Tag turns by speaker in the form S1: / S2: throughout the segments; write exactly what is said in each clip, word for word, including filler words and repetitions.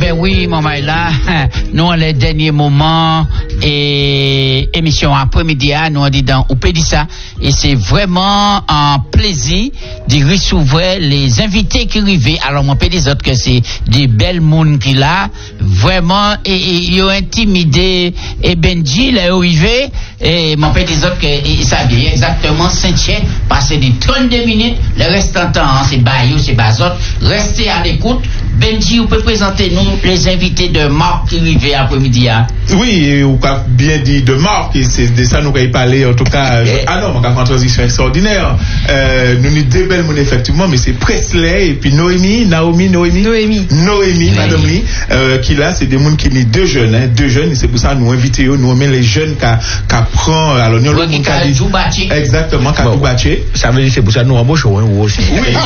S1: ben oui, maman est là. Nous, les derniers moments et émission après-midi, nous on dit dans ou peut dire ça. Et c'est vraiment un plaisir de recevoir les invités qui arrivent. Alors, on peut dire autres que c'est des belles mounes qui là. Vraiment, et ils ont intimidé et Benji, là, arrivé. Et mon peut dire autres que ça vient exactement Saint-Tien. Passer des trente-deux minutes. Le restant temps, hein, c'est Bayou, c'est Bazot. Restez à l'écoute. Benji, vous pouvez présenter nous les invités de Marc qui arrivent après-midi. Hein?
S2: Oui, vous avez bien dit de Marc, et c'est de ça nous avons parlé en tout cas. Euh, ah non, on a fait une transition extraordinaire. Euh, nous avons deux belles mounes effectivement, mais c'est Presley et puis Noémie, Naomi, Noémie.
S3: Noémie.
S2: Noémie, madame Lee, euh, qui là, c'est des mounes qui sont deux jeunes, hein, deux jeunes, et c'est pour ça que nous invitons, nous avons les jeunes qui apprennent, alors nous avons
S1: qui
S2: exactement, qui ont batché.
S4: Ça veut dire c'est pour ça que nous embauchons, hein, aussi. Oui,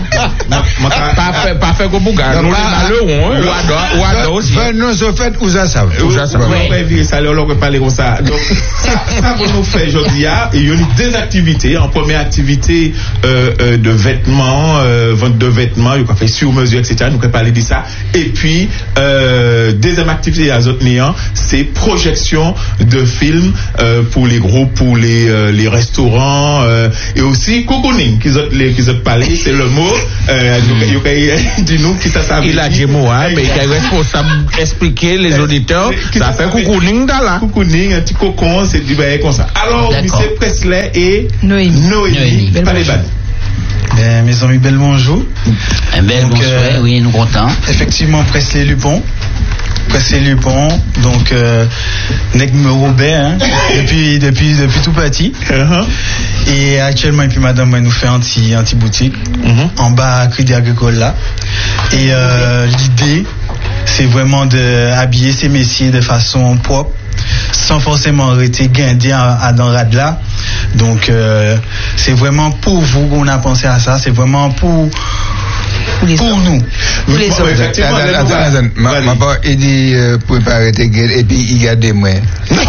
S4: pas fait comme Bouga. Nous, les malheureux, ou adore, ou adore aussi.
S5: Non, ce fait, où ça ça?
S2: Où ça ça? On va virer ça, on va parler comme ça. Donc, ça, ça pour nous faire aujourd'hui, il y a deux activités. En première activité, euh, euh, de vêtements, euh, vente de vêtements, il y a fait sur mesure, et cetera. Nous allons parler de ça. Et puis, euh, deuxième activité à Zotnian, c'est projection de films, euh, pour les groupes, pour les, euh, les restaurants, euh, et aussi cocooning, qu'ils ont, les, qu'ils ont parlé, c'est le mot, euh, mm. dis-nous qui ça ça veut dire.
S4: Il a dit moi, hein, mais il est responsable d'expliquer les auditeurs, ça fait cocooning dans là.
S2: Cocooning, un petit cocon, c'est du bail comme ça. Alors, monsieur Presley et
S3: Noémie.
S2: Noémie, pas les balles.
S6: Ben, mes amis, bel bonjour.
S1: Un bel bonjour, euh, oui, nous contents.
S6: Effectivement, Presley Lupon. Presley Lupon, donc, euh, nèg me robait, hein, depuis, depuis, depuis tout petit. Uh-huh. Et actuellement, et puis madame, elle nous fait un petit, un petit boutique, uh-huh. en bas à Crédit Agricole là. Et, euh, l'idée, c'est vraiment de habiller ces messieurs de façon propre, sans forcément arrêter guindé à, à dans Radla. Donc, euh, c'est vraiment pour vous qu'on a pensé à ça, c'est vraiment pour,
S3: pour, les
S6: pour nous.
S3: Pour les
S5: autres.
S3: Effectivement,
S5: attends, attends, attends. Ma, ma part, il dit, euh, préparer tes gueules et puis il garde moi.
S6: Non,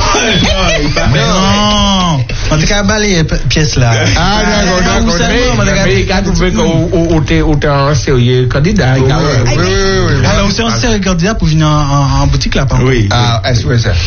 S6: non. En tout cas, balayer pièce là.
S4: Ah, d'accord, d'accord. Mais il a trouvé qu'on était un sérieux candidat.
S5: Oui, oui, oui.
S6: Alors, c'est un sérieux candidat pour venir en boutique là, par
S2: oui.
S5: Ah, est-ce que c'est ça?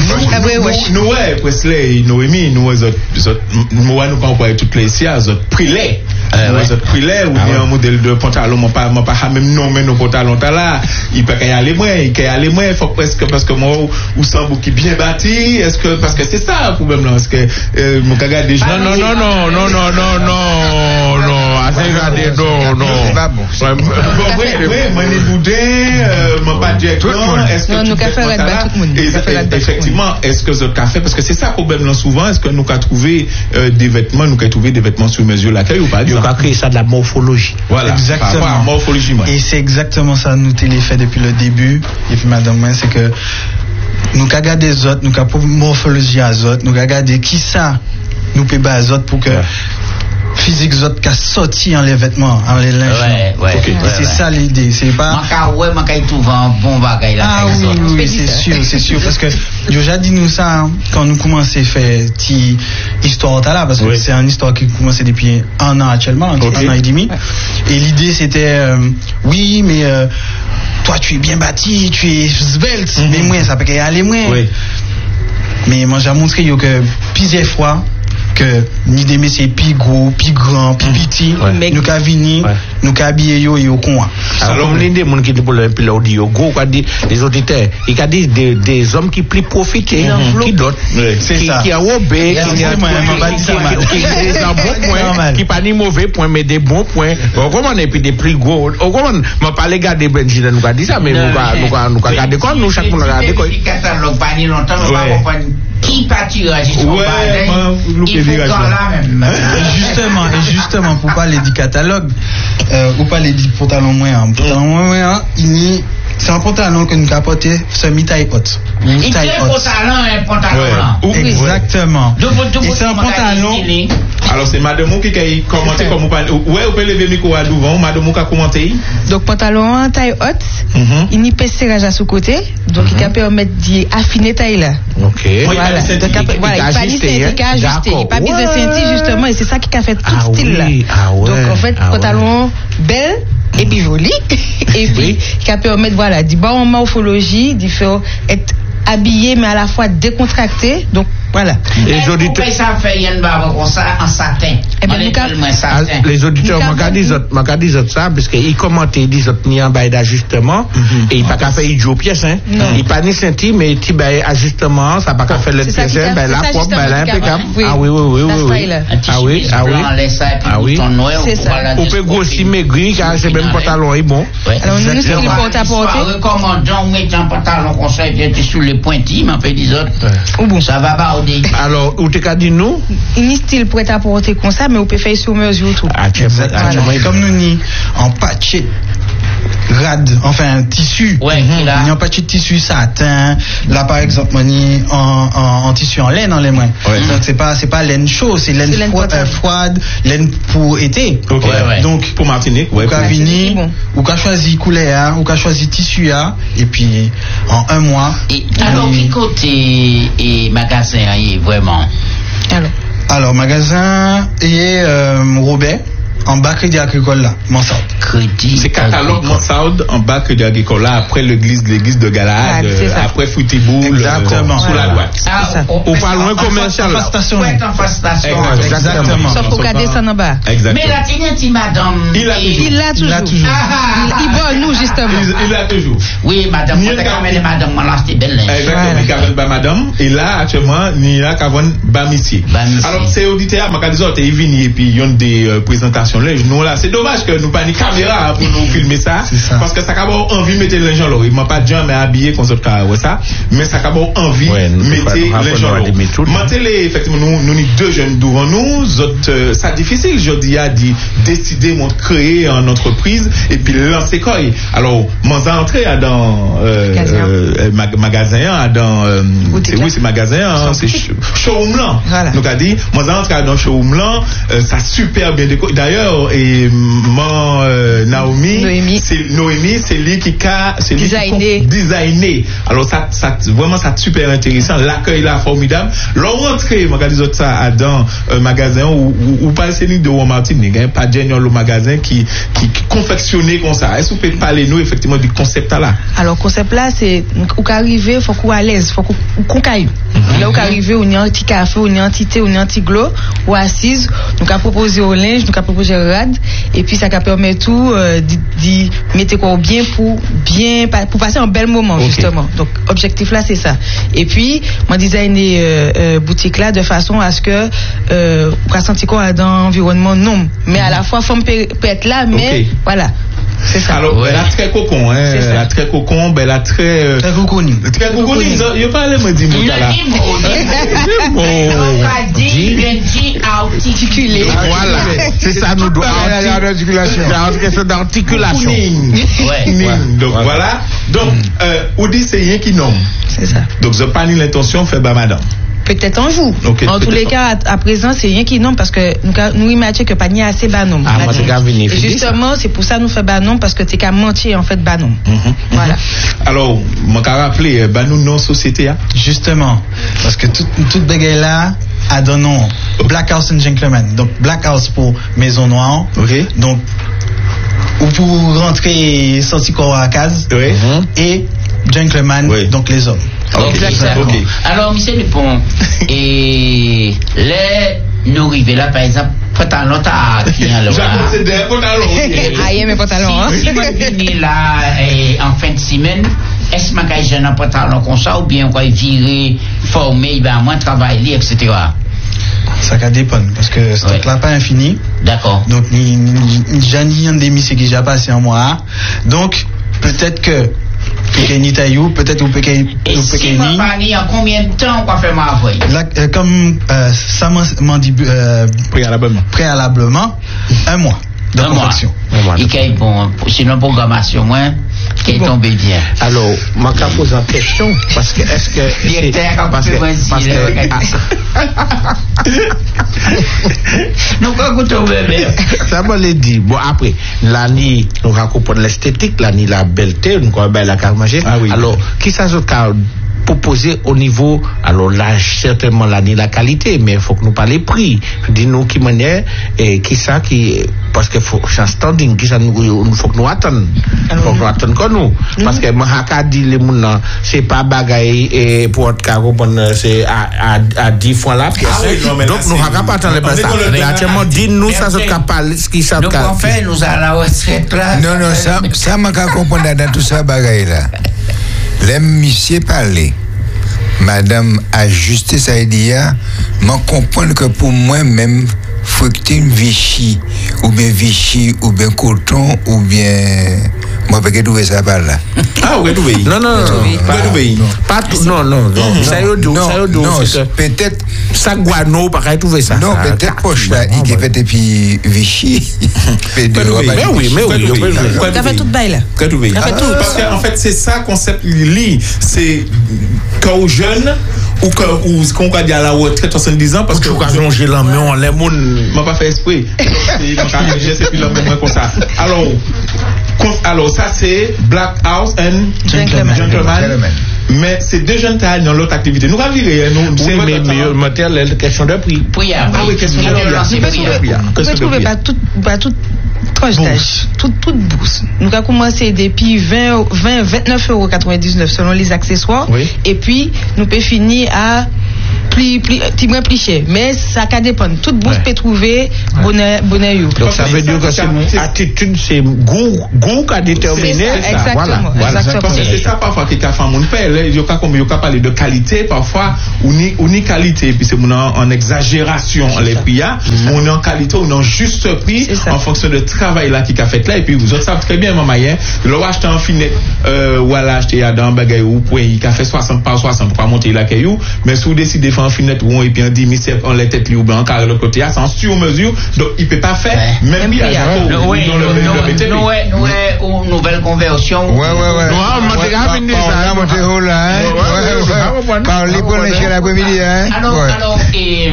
S2: Nous, ouais, Presley, Noémie, nous, nous, nous, nous, comprenons toutes les sièges, nous, Prillet. Nous, nous, Prillet, ou bien un modèle de pantalon, moi, pas, moi, pas, même non, mais nos pantalons, là, il peut y aller moins, il peut y aller moins, il faut presque, parce que moi, ou semble qui bien bâti, est-ce que, parce que c'est ça, le problème, là, est-ce que, euh, mon caga des gens.
S4: Non, non, non, non, non, non, non, non, non, assez regardé, non, non.
S5: C'est pas bon.
S2: Oui, oui, moi, les boudins, euh, mon pas directement, est-ce que.
S3: Non, nous, café, tout le monde.
S2: Effectivement, est-ce que ce café, parce que c'est ça le problème, là, souvent, est-ce que nous, avons trouvé, euh, des vêtements, nous, avons trouvé des vêtements sur mesure, laquelle ou pas?
S4: Nous, avons créé ça de la morphologie.
S2: Voilà.
S6: Exactement.
S2: Morphologie, moi.
S6: Et c'est exactement ça, nous, télé fait depuis le début. Et puis, madame, moi, c'est que, nous avons regardé les autres, nous avons morphologie à autres, nous avons regardé qui ça, nous peut les autres pour que, ouais. Physique autres qui a sorti en les vêtements, en les linges.
S1: Ouais, ouais.
S6: Okay.
S1: Ouais,
S6: c'est
S1: ouais.
S6: ça l'idée, c'est pas.
S1: Manca ouais, manca trouve un bon bagage là.
S6: Ah oui, oui, oui c'est sûr, c'est sûr, parce que j'ai déjà dit nous ça hein, quand nous commençons à faire ti histoire là, parce que oui. c'est une histoire qui commence depuis un an actuellement, okay. un an et demi. Ouais. Et l'idée c'était, euh, oui, mais euh, toi tu es bien bâti, tu es svelte, mm-hmm. mais moi ça peut y aller moins. Oui. Mais moi j'ai montré que plusieurs fois que ni des messieurs plus gros, plus grands, plus petits, ouais. nous qu'à venir, ouais. nous qu'à habiller yo yo con.
S4: Alors comme l'idée mon qui pour le puis l'audio go quoi dit les auditeurs, il a dit des des hommes qui plus profiter, mm-hmm. qui d'autres,
S6: c'est
S4: qui
S6: ça.
S4: Qui a robé, qui a des bons points, qui pas ni mauvais points mais des bons points. On commande et puis des plus gros. On commande, m'a pas les garder Benji nous a dit ça mais nous nous nous garder comme nous chaque monde regarder quoi.
S1: Catalogue pas ni longtemps on va comprendre qui partira juste
S2: ouais,
S1: il faut quand là même.
S6: Et justement, et justement, pour parler du catalogue, euh, ou parler du pantalon moyen, pantalon moyen, il c'est un pantalon que nous avons porté, c'est mi-taille haute.
S1: Mi-taille haute. C'est un pantalon et un pantalon
S6: ouais. Exactement. Ouais. Et c'est un pantalon.
S2: Alors c'est Madame qui a commenté comme vous parlez. Ouais, vous pouvez lever le micro à devant. Madame qui a commenté.
S3: Donc pantalon en taille haute, mm-hmm. il n'y a pas de serrage à sous côté, donc mm-hmm. il peut permettre d'affiner taille là.
S4: Ok.
S3: Voilà. Donc il pas ajuster, il pas ajuster, il pas besoin de sentir justement, et c'est ça qui a fait tout style là. Donc en fait pantalon belle. et puis joli, et puis qui a permettre, voilà, d'y bonne morphologie, d'y faire être habillé, mais à la fois décontracté. Donc, voilà.
S1: Les auditeurs. Ça fait une barbe comme ça en satin.
S3: Eh ben, nous,
S4: les auditeurs m'ont dit ça, parce qu'ils commentent, ils disent ni en bas d'ajustement, et il pas qu'à faire idiot pièce, hein. Il pas ni senti, mais il dit, ajustement, ça pas qu'à faire le pièce, ben là, propre, ben là, impeccable. Ah oui, oui, oui, oui. Ah oui, ah oui. Ah oui.
S3: C'est ça.
S4: On peut grossir maigri, car c'est même pantalon est bon.
S3: Alors, nous, c'est le porte-à-porter.
S1: Recommandons, mettre un pantalon comme ça, et puis sur les pointils, mais on peut dire, ça va pas.
S4: Alors, où t'es dit nous?
S3: Il n'y a style prêt à porter comme ça, mais on peut faire sur mesure tout.
S6: Ah, voilà. Comme nous ni en patché rad, enfin tissu.
S1: Ouais,
S6: il y a un patché de tissu satin. Là, par exemple, ni en, en, en tissu en laine en les mains. Ouais. Donc c'est pas c'est pas laine chaude, c'est laine, laine froide, euh, froide, laine pour été.
S2: Okay. Ouais, ouais.
S6: Donc
S2: pour Martinique, ouais.
S6: Ou qu'a vini, ou qu'a choisi couleur, ou qu'a choisi tissu à, et puis en un mois.
S1: Et alors, qui côté et magasin est vraiment?
S3: Alors,
S6: alors magasin et euh, Robert. En bas Crédit Agricole là, Mansard.
S1: Crédit.
S2: C'est catalogue Mansard en bas Crédit Agricole là, après l'église, l'église de Galahad, euh, après Foutiboule,
S6: exactement.
S2: Euh, sous la droite.
S1: Ah,
S4: ou pas loin commercial là.
S1: Ouais, en face station.
S6: Exactement.
S3: Sauf pour qu'à descendre en bas.
S2: Exactement.
S1: Mais la tienne, madame.
S2: Il l'a toujours.
S3: Il l'a toujours.
S6: Il l'a toujours.
S3: Il vole nous justement.
S2: Il l'a toujours.
S1: Oui, madame. Moi, quand même, madame, moi là, c'était belle.
S2: Exactement. Il caverne bas madame. Et là, actuellement, il a caverne bas monsieur. Alors, c'est auditeur, ma cadre il vient et puis il y a des présentations là. Nous là, c'est dommage que nous pas ni caméra pour nous filmer ça, ça. Parce que ça a envie de mettre les gens là. Il m'a pas jamais habillé comme ça, ça, mais ça a envie
S4: ouais,
S2: de mettre les gens là. Maintenant, effectivement, nous, nous, nous deux jeunes devant nous, autres, euh, ça difficile, je dis, à dire, décider de créer une entreprise et puis lancer quoi. Alors, moi, j'entre dans, euh, euh, magasin, dans, euh, c'est, oui, c'est magasin, hein, c'est showroom là. Voilà. Donc, a dit, moi, j'entre dans showroom là, euh, ça super bien décoré. D'ailleurs, et, mon, euh, Naomi,
S3: Noémie.
S2: c'est Noémie, c'est lui qui a c'est lui
S3: designé.
S2: qui designé. Alors ça, ça vraiment ça super intéressant. L'accueil là formidable. L'on rentre, moi quand disons ça dans un magasin ou ou pas c'est de Martinique, hein, pas génial le magasin qui qui, qui confectionné comme ça. Est-ce que vous pouvez parler nous effectivement du concept là?
S3: Alors concept là c'est où qu'arriver faut qu'on à l'aise, faut qu'on caille. Là où qu'arriver on y a un petit café, on y a un petit thé, on y a un petit glow ou assise, nous qu'a proposer au linge, nous qu'a proposer rad. Et puis ça permet tout euh, d'y mettre quoi bien pour bien pour passer un bel moment okay. Justement. Donc objectif là c'est ça. Et puis moi designer euh, euh, boutique là de façon à ce que euh, on va sentir quoi dans environnement non, mais à la fois femme peut, peut être là mais okay. Voilà. C'est ça.
S2: Alors, ouais. La très cocon, hein. La très cocon, ben la très. Euh,
S6: très coconi.
S2: Très coconi. Il parle, me dit,
S1: il a dit mot. Il a dit articulé.
S4: Voilà. C'est ça, nous doit.
S5: L'articulation.
S4: D'articulation.
S2: Ouais. Donc, voilà. Donc, on dit c'est rien qui nomme.
S3: C'est ça.
S2: Donc, je pas ni l'intention de faire bas madame.
S3: Peut-être un jour. Okay, en tous les cas, à, à présent, c'est rien qui nomme parce que nous, nous imaginons que pas ni assez banon.
S4: Ah, moi,
S3: et justement, c'est pour ça nous fait banon parce que t'es qu'à mentir en fait banon.
S2: Mm-hmm. Voilà. Mm-hmm. Alors, moi, qu'à rappeler, banon non société, hein?
S6: Justement. Parce que toute, toute bagaille là a donné nom Black House and Gentleman. Donc, Black House pour Maison Noire.
S2: Okay.
S6: Donc, ou pour rentrer, sortir corps à case.
S2: Oui.
S6: Et Gentleman, oui. Donc les hommes.
S1: Okay. Exactement. Okay. Alors, monsieur Dupont, et les nous arrivons là, par exemple, pantalon à qui alors là.
S2: C'est des pantalons.
S3: Ah, il y a mes pantalons, hein.
S1: Si vous venez là en fin de semaine, est-ce que j'ai un pantalon comme ça ou bien on va virer, former, il va moins travailler, et cetera.
S6: Ça va dépendre parce que ce truc là pas infini.
S1: D'accord.
S6: Donc, j'ai un des missions qui déjà passé en mois. Donc, peut-être que Pékeni Taïou, peut-être ou Pékeni.
S1: Et si vous parlez en combien de temps on va faire ma voix?
S6: euh, Comme euh, ça m'a dit euh,
S2: préalablement.
S6: préalablement, un mois de
S1: un
S6: confection.
S1: Mois. Et qu'il bon, sinon programmation moins, qui est bon. Tombé bien.
S4: Alors, moi je pose une question parce que est-ce que
S1: directeur parce que parce que nous pas goûter bébé.
S4: Ça me l'a dit. Bon après, l'année nous raconte l'esthétique, l'année la belleté, nous quoi ben la carmager.
S2: Ah oui.
S4: Alors, qui ça autre proposer au niveau, alors là, certainement, là, ni la qualité, mais il faut que nous parlions prix. Dis-nous qui manière, et qui ça, qui, parce qu'il faut, c'est un standing, qui ça, nous, il faut que nous attendons. Il faut que nous attendons comme nous. Parce que, moi, haka dit, les mounans, c'est pas bagaille, et pour être carreau, c'est à, à, à dix fois la pièce.
S2: Ah oui, non, mais
S4: donc, nous, haka pas attendre les ça. Mais, actuellement, dis-nous, ça, ce qu'a parlé, ce qui ça,
S1: nous, en fait, nous allons à la retraite, là.
S5: Non, non, ça, ça, m'a qu'à comprendre dans tout ça, bagaille, là. Les monsieur parler. Madame ajusté ça idée, m'en comprendre que pour moi-même, faut que tu aies une Vichy, ou bien Vichy, ou bien coton, ou bien. Moi, je vais trouver ça par là.
S2: Ah, oui, oui.
S4: Non, non, non. Pas tout. Non, non, non. Ça y est,
S5: non, peut-être.
S4: Ça, guano, pas qu'à trouver ça.
S5: Non, peut-être poche là, il est fait et puis Vichy.
S4: Mais oui, mais oui.
S3: Tu as fait tout bail là.
S2: Parce qu'en fait, c'est ça, concept, lit. C'est quand jeune, ou quand on dit à la retraite, soixante-dix ans, parce que.
S4: Quand on j'ai l'homme, on l'aime.
S2: Je n'ai pas fait esprit. C'est plus l'homme comme ça. Alors, alors ça c'est Black House and Gentleman. Gentleman. Mais c'est deux jeunes tailles dans l'autre activité. Nous allons virer. Nous,
S4: oui, mais mieux, matériel, question de prix.
S1: Oui,
S2: ah oui, question de prix.
S3: Vous pouvez trouver pas toute, pas toute tranche d'âge, toute, toute bourse. Nous avons commencé depuis vingt, vingt, vingt-neuf euros quatre-vingt-dix-neuf selon les accessoires.
S2: Oui.
S3: Et puis, nous pouvons finir à plus, plus, plus, plus cher. Mais ça va dépendre. Toute bourse ouais. peut trouver bonheur, bonheur.
S4: Donc ça veut dire que c'est mon attitude, c'est goût, goût qu'a déterminé.
S3: Exactement.
S2: Voilà. Voilà. Parce que c'est ça parfois qui a fait mon père. Il y a comme il y a parlé de qualité parfois ou ni ou ni qualité puis c'est mon en exagération les prix là. On est en qualité ou en juste prix en fonction de travail là qui a fait là et puis vous autres savez très bien maman hier. Le acheter en finette euh ou aller acheter à dans bagaille ou point il a fait soixante par soixante pour pas monter la caillou mais si vous décidez de faire en finette ou et puis on dit mais c'est on les tête li ou bien carré le côté c'est en sur mesure donc il peut pas faire même puis
S1: dans le nous nouvelle conversion.
S5: Ouais ouais ouais.
S4: Non,
S5: Parlez pour l'échelle l'après-midi, hein?
S1: Alors, alors, et,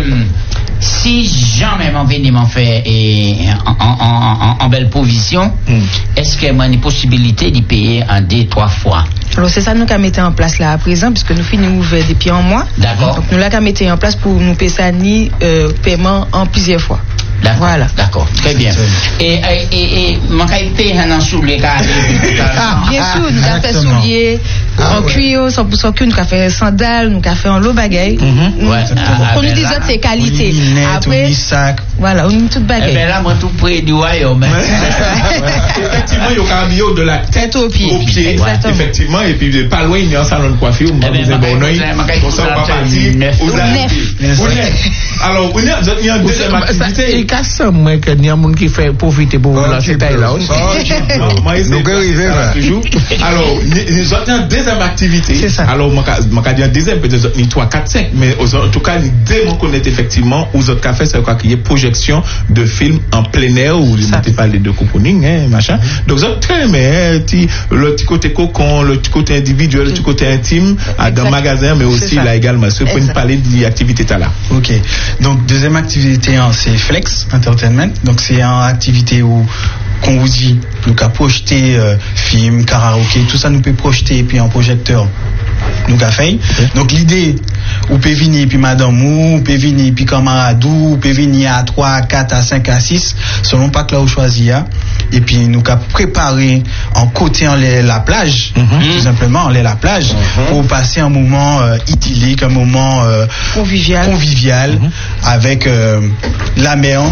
S1: si jamais m'en venez m'en faire et, en, en, en, en belle position, mm. est-ce qu'il y a une possibilité d'y payer en deux, trois fois?
S3: Alors, c'est ça nous qu'à mettre en place là à présent, puisque nous finissons ouvert depuis un mois.
S1: D'accord.
S3: Donc, nous là qu'à mettre en place pour nous payer ça ni euh, paiement en plusieurs fois.
S1: D'accord.
S3: Voilà.
S1: D'accord. Très bien. Et, et, et, mon qualité, un soulier carré.
S3: Bien sûr, nous avons fait soulier
S5: ah,
S3: en
S5: ouais.
S3: cuir, cent pour cent cuir, nous avons fait sandales, nous avons fait en lot bagaille.
S1: Mm-hmm. Ouais.
S3: Pour nous dire autres, c'est qualité.
S6: Après, on sac.
S3: Voilà, on est toute bagaille.
S1: Eh bien là, moi, tout près du royaume.
S2: Effectivement, il y a un bio de la tête
S3: au pied.
S2: Au pied.
S3: Exactement.
S2: Effectivement, et puis pas loin, il y a un salon de coiffure. On va vous dire, bon, on s'en va partir aux neuf. Alors, on y a une deuxième activité.
S4: Il casse ça, moi, que il y a un monde qui fait profiter pour vous lancer taille là aussi.
S2: Donc, toujours. Alors, nous avons une deuxième activité.
S3: C'est ça.
S2: Alors, je vais dire deuxième, peut-être trois, quatre, cinq, mais en tout cas, dès qu'on connaît effectivement, où autres cafés, c'est quoi qu'il y ait projection de films en plein air, où vous n'avez pas les deux couponing, hein, machin. Donc, vous très mais le petit côté cocon, le petit côté individuel, le petit côté intime, dans le magasin, mais aussi là également. Ce qu'on peut parler de l'activité là.
S6: Ok. Donc, deuxième activité, c'est Flex Entertainment. Donc, c'est une activité où qu'on vous dit, nous qu'à projeter euh, film, karaoké, tout ça nous peut projeter et puis en projecteur nous qu'à faire. Okay. Donc l'idée, ou peut venir puis madame ou, peut venir puis camarade ou, peut venir à trois, à quatre, à cinq, à six, selon pas que là où choisir. Et puis nous qu'à préparer en côté en les, la plage, mm-hmm. tout simplement en les, la plage, mm-hmm. pour passer un moment euh, idyllique, un moment euh,
S3: convivial,
S6: convivial mm-hmm. avec euh, la mer,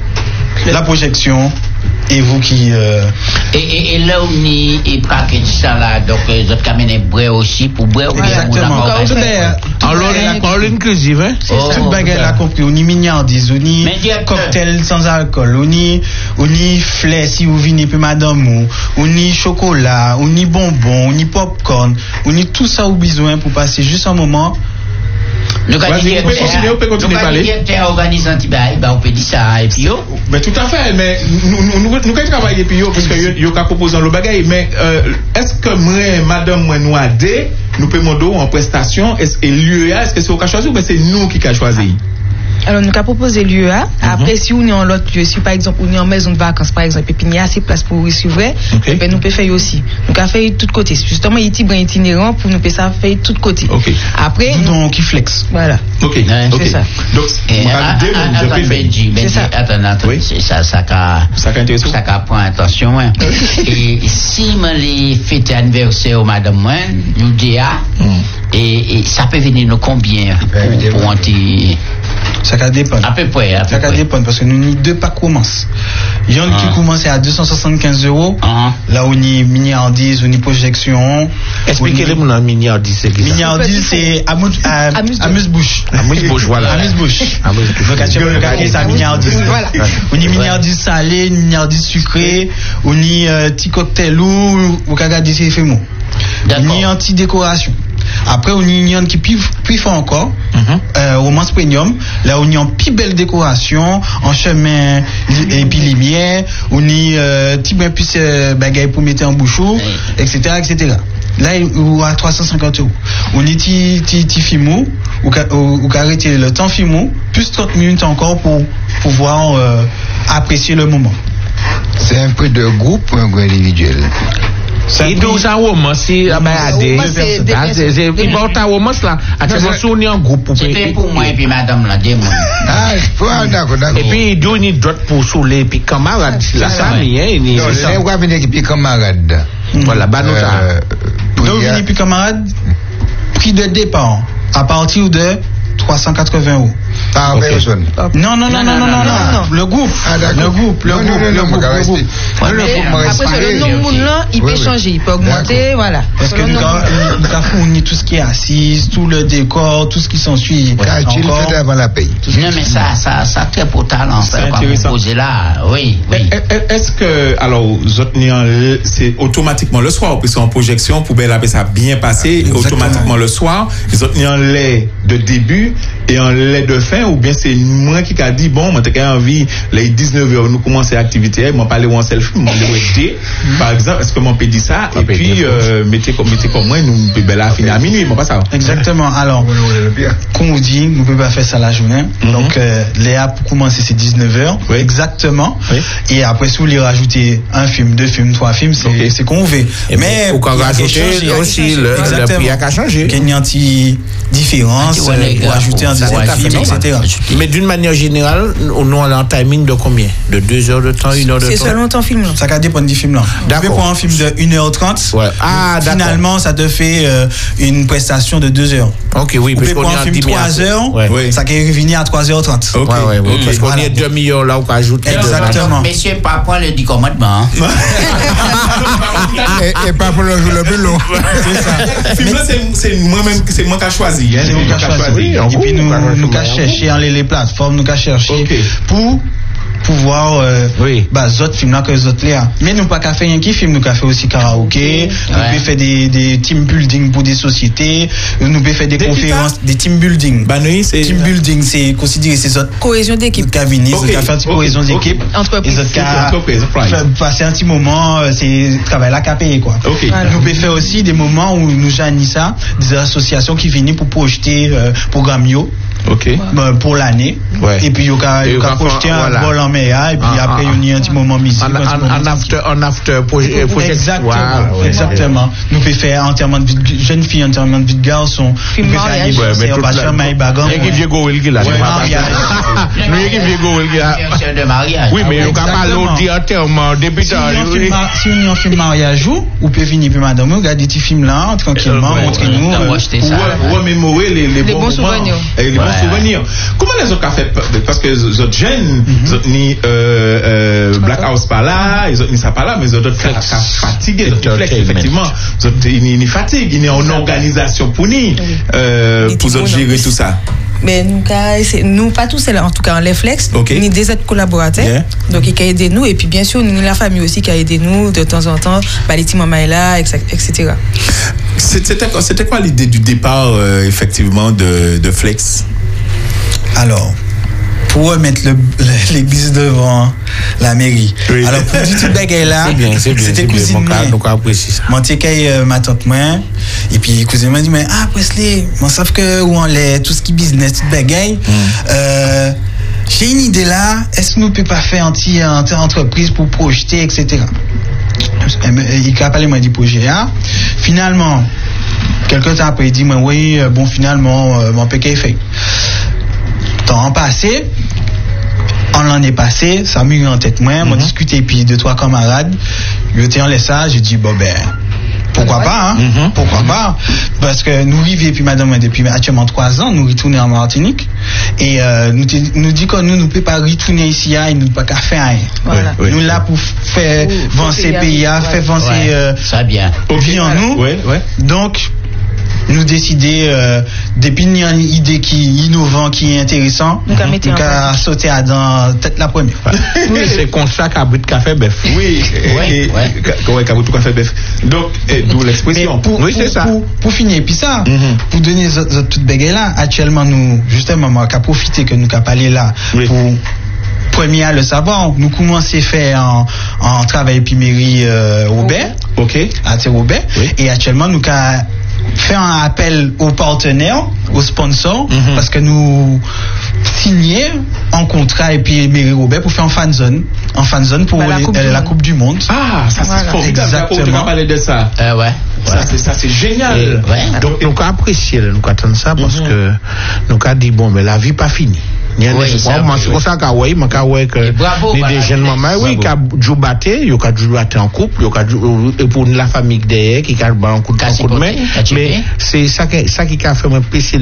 S6: la projection. Et vous qui. Euh...
S1: Et, et, et là, on y est pratique ça là, donc les autres camions bré aussi pour bré.
S6: Exactement.
S4: En l'eau inclusive, hein?
S6: C'est oh, toute baguette là compris. On y mignardise, on y cocktail sans alcool, on y, on y fleur si vous venez puis madame ou, on y chocolat, on y bonbons, on y popcorn, on y tout ça au besoin pour passer juste un moment.
S1: Nous allons continuer, on peut continuer à parler. Nous allons organiser un petit bail, on peut dire ça, et puis yo.
S2: Mais tout à fait, mais nous nous nous travailler et puis yo, parce que yo qu'a proposé le bagaille, mais est-ce que moi, madame, moi, nous adé, nous payons en prestation, est-ce que l'U E A, est-ce que c'est au cas choisi ou c'est nous qui qu'a choisi?
S3: Alors, nous avons proposé l'U E A. Après, si on est en l'autre lieu, si par exemple, on est en maison de vacances, par exemple, et puis il y a assez de place pour recevoir,
S2: okay.
S3: et ben, nous pouvons faire aussi. Nous avons fait tout côté. Justement, il y a un itinérant pour nous faire faire tout côté.
S2: Okay.
S3: Après,
S6: nous, qui flex.
S3: Voilà.
S2: Ok,
S1: ouais,
S2: okay.
S3: C'est ça.
S2: Donc,
S1: attends, Benji, Benji, attends, attends,
S2: oui?
S1: ça, ça, ça,
S2: ça, intéressant.
S1: Ça, ça, prend attention, hein. Et si moi, les fêtes anniversaire au madame, moi, nous dis, ah, et, et ça peut venir nous combien pour, pour anti.
S6: Ça va dépendre.
S1: À peu près. À peu
S6: ça va
S1: près.
S6: dépendre parce que nous avons deux packs commencent. Il y en a qui commencent à deux cent soixante-quinze euros.
S1: Ah.
S6: Là où on y mini-hardise, on y projection.
S4: Expliquez-le mon mini-hardise, c'est qui ça?
S6: Mini-hardise, c'est amuse-bouche.
S4: Amuse-bouche, voilà.
S6: Amuse-bouche. Donc, actuellement, le cas, c'est un mini-hardise.
S3: Voilà.
S6: On y mini-hardise salé, une mini-hardise sucré, on y petit cocktail ou, ou kagadi c'est fémo. On y anti-décoration. Après, on y a un qui plus fort encore, mm-hmm. euh, romance premium. Là, on y a une plus belle décoration, en chemin et puis lumière. On y a un petit peu plus euh, bagaille pour mettre en bouchon, et cetera, et cetera. Là, on a trois cent cinquante euros. On y a un petit film, ou arrêter le temps film, plus trente minutes encore pour pouvoir euh, apprécier le moment.
S5: C'est un prix de groupe ou un prix individuel?
S4: Et tout ça, romance, c'est à balader. C'est important, romance là. Actuellement, si on est en groupe pour
S1: payer. C'était pour moi et puis madame là, des mois.
S5: Ah, d'accord, d'accord.
S4: Et puis, il doit y avoir d'autres pour souler, et puis camarades, la famille, hein.
S5: Non, c'est quoi venir et puis camarades.
S4: Voilà, bah nous ça.
S6: Donc, venir et puis camarades, prix de départ, à partir de trois cent quatre-vingts euros.
S5: Ah, okay.
S6: Non, non, non, non, non, non, non, non. Le groupe.
S5: Ah,
S6: le groupe, le
S5: non,
S6: groupe,
S5: non, non,
S6: le
S5: non,
S6: groupe, le groupe.
S3: Après, le nombre de là, il peut changer, il peut augmenter, voilà.
S6: Parce que nous avons fourni tout ce qui est assise, tout le décor, tout ce qui s'ensuit.
S5: Encore avant la paye.
S1: Non, mais ça, ça, ça très beau talent, ça, va vous poser là. Oui, oui.
S2: Est-ce que, alors, c'est automatiquement le soir, puis c'est en projection, pour bien appeler ça bien passé, automatiquement le soir, ils ont tenu un lait de début et un lait de fin, ou bien c'est moi qui a dit, bon, moi, j'ai envie, les dix-neuf heures, nous commençons l'activité, moi, parler en selfie, moi, je vais par exemple, est-ce que mon peut dire ça, et puis, euh, mettez comme, mettez comme moi, nous, peut bien finir à minuit, moi, pas ça.
S6: Exactement. Alors, comme on dit, nous ne pouvons pas faire ça la journée. Mm-hmm. Donc, euh, Léa, pour commencer, c'est dix-neuf heures. Oui. Exactement. Oui. Et après, si vous voulez rajouter un film, deux films, trois films, c'est, okay. c'est qu'on veut.
S4: Et mais, pour qu'on rajoute aussi, le, le prix a qu'à changer.
S6: Il y a une petite différence, pour ajouter un deuxième film, et cetera.
S4: Mais d'une manière générale, nous, on a un timing de combien? De deux heures de temps, une heure de temps?
S3: C'est selon ton film.
S6: Ça va dépendre du film là. D'accord. Pour un film de une heure trente,
S4: ouais. Ah,
S6: finalement, ça te fait euh, une prestation de deux heures.
S4: Ok, oui.
S6: Parce pour un film de trois heures, ouais. Ouais. Ça peut revenir à trois heures trente.
S4: Ok, ouais, ouais, okay. Parce qu'on voilà. Est demi-heure là, on ajoute.
S6: Exactement.
S1: Messieurs, pas pour le dit commandement.
S5: et, et pas pour le, le plus long.
S2: C'est ça. Film là, c'est moi-même, c'est moi qui ai choisi.
S6: C'est moi qui ai choisi. Et puis nous, nous avons cherché les, les plateformes, nous avons cherché okay. pour pouvoir euh, oui. bah autres films là que les autres là mais nous pas qu'à faire un qui film nous qu'à faire aussi karaoké nous ouais. peut faire des des team building pour des sociétés nous peut faire des, des conférences des team building
S2: bah oui c'est
S6: team building c'est considéré ces autres
S3: cohésion d'équipe
S6: qu'à venir okay. faire une okay. cohésion d'équipe
S3: entreprise
S6: passer un petit moment c'est travail là qu'à payer quoi
S2: okay.
S6: voilà. Nous peut faire aussi des moments où nous jani ça des associations qui viennent pour projeter euh, programme yo
S2: ok
S6: bah, pour l'année ouais. Et puis il y a il y a projeter un voilà. Bol en meilleur et puis ah, après il y a un petit moment musique
S4: en after en after projet
S6: exactement ouais, exactement ouais. Nous pouvons faire enterrement de vie jeune fille enterrement de vie de garçon
S3: film mariage
S6: c'est pas cher mais bagarre
S4: il y a qui vieux goel qui là nous il y a qui vieux goel qui là
S1: de mariage
S4: oui mais on va pas l'autre enterrement débutant
S6: si on y a un film mariage ou peut venir puis madame regarde des petits films là tranquillement montrez-nous
S2: ou remémorer les bons souvenirs souvenirs. Comment les autres ont fait parce que les autres jeunes ils ont ni Black House pas là ils ont ni ça pas là mais ils ont d'autres fatigués ils ont effectivement ils ont ni fatigue ils ont une organisation pour ni pour gérer tout ça.
S3: Mais nous, nous pas tous là en tout cas les flex okay. Ni des autres collaborateurs yeah. Donc ils ont aidé nous et puis bien sûr nous la famille aussi qui a aidé nous de temps en temps bah, les petits mamans là et cetera.
S2: C'était, c'était quoi l'idée du départ euh, effectivement de, de Flex?
S6: Alors pour remettre le, le, l'église devant la mairie. Oui. Alors pour dire tout bagay là,
S4: c'est bien, c'est bien,
S6: c'était cousine moi.
S4: Donc apprécie ça.
S6: Mon t'ai ma tante moi Et puis, cousin m'a dit, mais ah, Presley, moi, savent que où on l'est, tout ce qui business, tout bagaille, mm. euh, j'ai une idée là, est-ce que nous ne pouvons pas faire un petit entreprise pour projeter, et cetera. Il a parlé, m'a dit projet A. Finalement, quelques temps après, il dit, oui, bon, finalement, euh, mon péché est fait. Temps passé, en l'année passée, ça m'a eu en tête, moi, mm-hmm. on discuté, puis deux, trois camarades, je t'ai en laissé ça, j'ai dit, bon, ben, pourquoi pas, hein? Mm-hmm. Pourquoi mm-hmm. pas? Parce que nous vivons, puis madame, depuis actuellement trois ans, nous retournons en Martinique. Et euh, nous, nous dit que nous ne pouvons pas retourner ici, et nous ne pouvons pas faire rien. Voilà. Oui, nous oui. là pour faire avancer le pays, faire avancer.
S1: Ouais.
S6: Euh,
S1: ça bien.
S6: Vie en nous.
S2: Ouais, ouais.
S6: Donc, nous décider euh, depuis une idée qui est innovante, qui est intéressant, nous avons sauté à dans peut-être la première.
S4: Oui, c'est comme ça qu'Abrit Café Bœuf.
S2: Oui, oui, oui, Cabrit Café Bœuf. Donc, d'où l'expression.
S6: Pour,
S2: oui,
S6: c'est
S2: ça.
S6: Pour, pour finir, puis ça, mm-hmm. pour donner toute bagaille là, actuellement, nous, justement, on a profité que nous avons parlé là oui. pour. Premier à le savoir, nous commençons à faire en, en travail primaire euh, Robert,
S2: ok,
S6: à Robert,
S2: oui.
S6: et actuellement nous avons fait un appel aux partenaires, aux sponsors, mm-hmm. parce que nous signer un contrat et puis Mairie Robert pour faire un fan zone, en fan zone pour bah, la, les, coupe euh, la Coupe du Monde.
S2: Ah, ça voilà. C'est formidable. Exactement. On parler de ça.
S1: Euh, ouais.
S2: Ça, ouais. c'est, ça c'est génial.
S4: Et, ouais. Donc nous avons apprécié, nous avons attendu ça parce mm-hmm. que nous avons dit bon, mais la vie pas finie. Oui, c'est comme ça que oui, mais que que les jeunes mamans oui qui jouent battre, ils jouent battre en couple, ils pour la famille derrière qui a un coup de main, mais c'est ça qui ça qui a fait me plaisir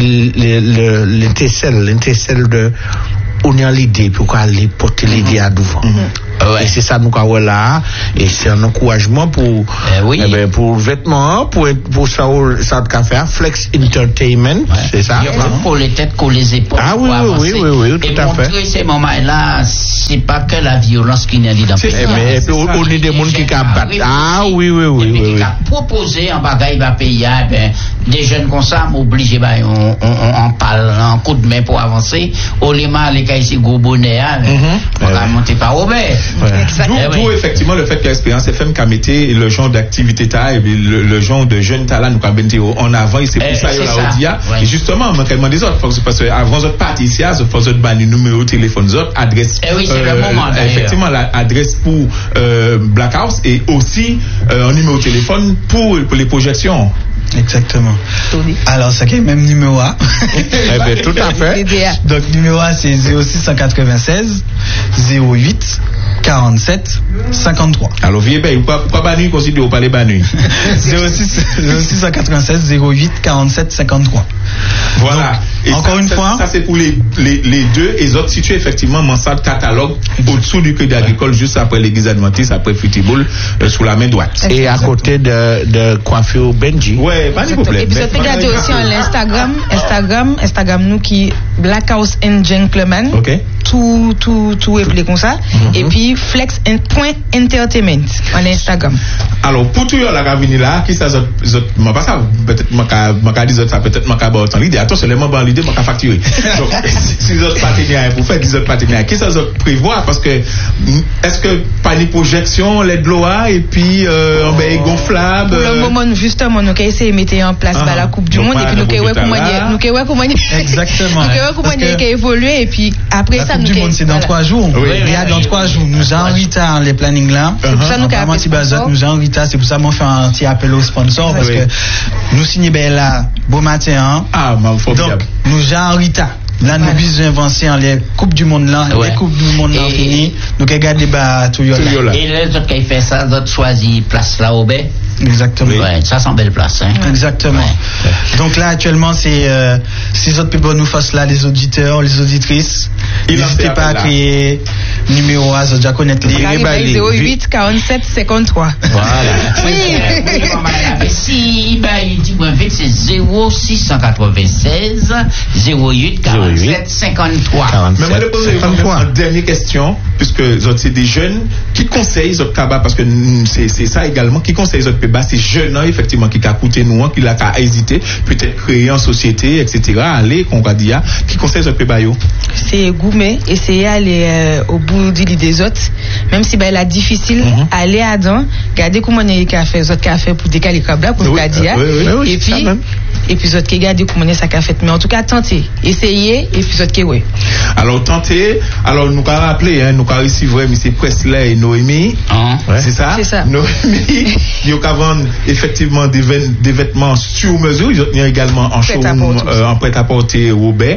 S4: l'intercelle, l'intercelle de on a l'idée pour aller porter l'idée à devant. Ouais. Et c'est ça nous avons là et c'est un encouragement pour
S1: euh, oui.
S4: eh ben, pour vêtements pour pour ça ça qu'a fait Flex Entertainment ouais. c'est ça
S1: pour les têtes qu'on les épaules
S4: ah oui oui, oui oui oui tout
S1: et
S4: à fait
S1: montrer ces moments là c'est pas que la violence qui n'est dit dans le pays
S4: mais on est des gens qui battent ah oui oui oui oui
S1: qui a proposé en bagaille va payer ben des jeunes comme ça m'oblige ben on on parle en coup de main pour avancer au lima les cas ici gros bonnet on va monter par Robert.
S2: Ouais. D'où, eh oui. d'où effectivement le fait que l'Espérance F M a mis le genre d'activité ta et le, le genre de jeunes talents nous a mis en avant et c'est pour eh, ça qu'il y a Audia et justement moi quand des autres parce que avant votre partie ici à ce faut votre ban numéro de téléphone votre adresse
S1: eh oui c'est euh, le moment
S2: d'ailleurs. Effectivement l'adresse pour euh, Black House et aussi euh, un numéro de téléphone pour, pour les projections.
S6: Exactement. Alors, c'est le même numéro A.
S4: Eh bien, tout à fait.
S6: Donc, numéro A, c'est zéro six quatre-vingt-seize zéro huit quarante-sept cinquante-trois.
S2: Alors, vieux, ben, pourquoi Banu considère pas les Banu
S6: zéro six quatre-vingt-seize zéro huit quarante-sept cinquante-trois.
S2: Voilà.
S6: Donc,
S2: et
S6: encore
S2: ça,
S6: une
S2: ça,
S6: fois.
S2: Ça, c'est pour les, les, les deux. Et les autres situés, effectivement, Mansard catalogue au-dessous du Crédit Agricole, juste après l'église adventiste, après Futiboul, euh, sous la main droite.
S4: Et à côté de, de coiffure Benji.
S2: Ouais, pas de problème.
S3: Et puis, ça peut regarder aussi en Instagram, Instagram, Instagram, nous qui, Black House and Gentleman.
S2: Ok.
S3: Tout, tout, tout est appelé comme ça. Mm-hmm. Et puis, Flex point Entertainment en Instagram.
S2: Alors, pour tout la ravine là, qui ça, moi, pas ça, peut-être, moi, dit ça, peut-être, moi, pas autant l'idée. Attention, les membres en l'idée, moi, facturer. Donc, si les autres partenaires, pour faire des autres partenaires, qui ça, prévoir, parce que, est-ce que, pas les projections, les gloires, et puis, euh, oh. ben, gonflable.
S3: Pour le moment, justement, nous, avons essayé de mettre en place, ah, bah, la Coupe du Monde, et puis, nous, avons recommandé,
S6: exactement.
S3: Nous, avons recommandé qu'elle évolue, et puis, après ça,
S6: nous, du monde, c'est dans trois jours. Il y a dans trois jours. Nous avons en retard les plannings là.
S3: C'est pour ça nous avons
S6: nous avons en retard. C'est pour ça qu'on fait un petit appel aux sponsors parce que nous signons là, beau matin.
S2: Ah,
S6: donc, nous avons en retard. Là, nous avons avancé en les Coupes du Monde là. Les Coupes du Monde là fini. Nous avons gardé tout là.
S1: Et les autres qui font ça, les autres choisissent place là au baie.
S6: Exactement.
S1: Ouais, ça c'est une belle place. Hein.
S6: Exactement. Ouais. Donc là, actuellement, c'est euh, ces autres people nous fassent là, les auditeurs, les auditrices. N'hésitez pas à créer numéro A, déjà connaître les
S3: zéro huit quarante-sept cinquante-trois.
S1: Voilà. Oui. Si, il dit, en fait, c'est zéro six quatre-vingt-seize zéro huit quarante-sept cinquante-trois.
S2: Mais moi, je pose une dernière question. puisque autres c'est des jeunes qui conseillent autres cabas parce que c'est c'est ça également qui conseillent autres péba c'est jeunes hein, effectivement qui a coûté nous qui l'a qu'à hésiter peut-être créer en société et cetera aller qu'on va dire qui conseille autres péba yo
S3: c'est gourmet essayer aller euh, au bout du lit des autres même si bah là difficile mm-hmm. aller à dedans garder comment il a fait autres café pour décaler câble pour
S2: oui,
S3: dire
S2: oui, oui, oui,
S3: et puis et puis autres qui garder comment ça fait mais en tout cas tenter essayer et puis autres qui oui
S2: alors tenter alors nous qu'a rappelé hein nous qu'a reçu vrai monsieur Presley et Noémie
S1: ah,
S2: ouais. c'est ça
S3: c'est ça
S2: Noémie ils ont vendre effectivement des, des vêtements sur mesure ils ont également en showroom euh, en prêt-à-porter Robert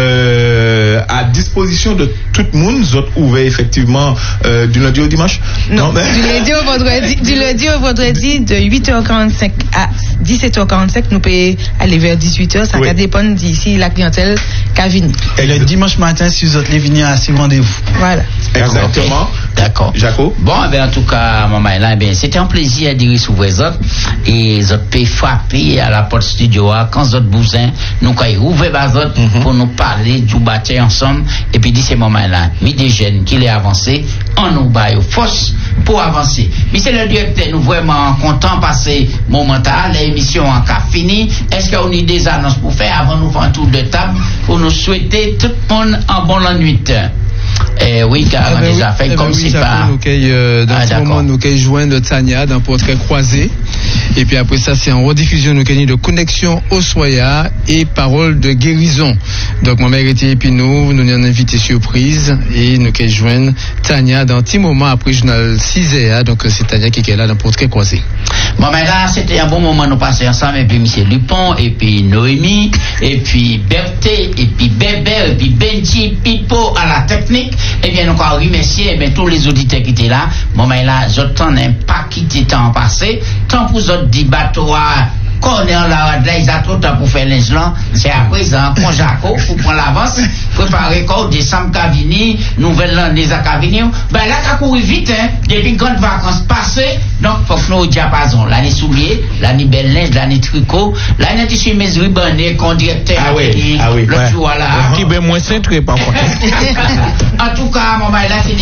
S2: euh, à disposition de tout le monde ils ont ouvert effectivement euh, du lundi au dimanche
S3: non, non ben... du lundi au vendredi du lundi au vendredi de huit heures quarante-cinq à dix-sept heures quarante-cinq nous peut aller vers dix-huit heures ça oui. dépend d'ici la clientèle qu'a venu
S6: et le dimanche matin si vous êtes les venir à ces rendez-vous
S3: voilà
S2: exactement
S1: okay. D'accord
S2: Jaco
S1: bon ben en tout cas maman là ben c'était un plaisir de dire sur les autres et les autres peut frapper à la porte studio quand les autres bousins nous quand ils ouvrent les autres mm-hmm. pour nous parler du bâtir ensemble et puis d'ici moment là mis des jeunes qui les avancé on nous baille force pour avancer mais c'est le directeur nous vraiment content passer momental l'émission en cas fini est-ce qu'on a des annonces pour faire avant nous faire un tour de table pour nous souhaiter tout le monde en bon la nuit Eh oui, car on a déjà fait comme si pas.
S7: Euh, dans ah, ce moment, nous avons joint Tania dans Portrait Croisé. Et puis après ça, c'est en rediffusion, nous avons de Connexion au Soya et Parole de guérison. Donc, ma mère était Épinot, nous avons invité surprise et nous avons joint Tania dans un petit moment après le journal six heures. Donc, c'est Tania qui est là dans Portrait Croisé.
S1: Bon, mais là, c'était un bon moment, nous passer ensemble, et puis M. Lupon, et puis Noémie, et puis Berthé, et puis Bébé, et puis Benji, Pipo à la technique. Eh bien, nous avons remercié eh bien, tous les auditeurs qui étaient là. Bon, mais là, j'attends un pas qui était temps passé. Tant pour vous autres, dit bateau à connaît là, ils ont trop de temps pour faire l'inslant. C'est à présent, qu'on Jaco, pour prendre l'avance, préparer quoi, décembre Cavini, nouvelle année à Cavini. Ben là, ça court vite, hein, depuis grandes vacances passées. Donc, faut que nous diapason. L'année soulier, l'année belle linge, l'année tricot, l'année tissu mes rubannés, qu'on directeur.
S2: Ah oui, ah oui.
S1: Le jour là.
S4: Qui ben moins cintré, par contre.
S1: En tout cas, mon là, c'est